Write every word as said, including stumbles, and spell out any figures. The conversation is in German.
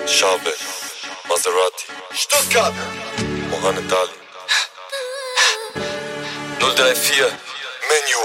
Schabe, Maserati, Stuttgart, Mohamed Ali. null drei vier